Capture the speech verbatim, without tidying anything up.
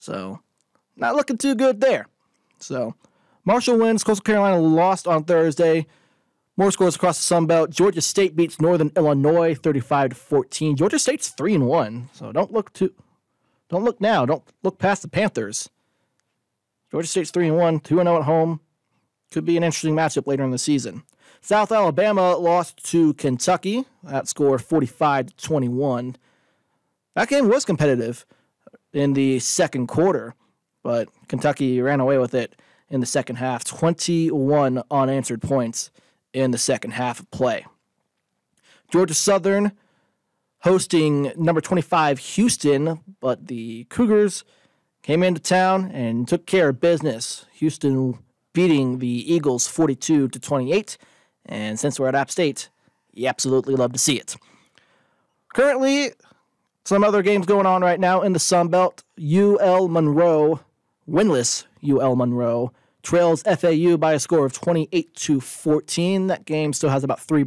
So, not looking too good there. So, Marshall wins. Coastal Carolina lost on Thursday. More scores across the Sun Belt. Georgia State beats Northern Illinois thirty-five to fourteen. Georgia State's three and one, so don't look too don't look now. Don't look past the Panthers. Georgia State's three and one, two and oh at home. Could be an interesting matchup later in the season. South Alabama lost to Kentucky. That score forty-five to twenty-one. That game was competitive in the second quarter, but Kentucky ran away with it in the second half. twenty-one unanswered points in the second half of play. Georgia Southern hosting number twenty-five Houston, but the Cougars came into town and took care of business. Houston beating the Eagles forty-two to twenty-eight, and since we're at App State, you absolutely love to see it. Currently, some other games going on right now in the Sun Belt. U L Monroe, winless U L Monroe, trails F A U by a score of twenty-eight to fourteen. That game still has about three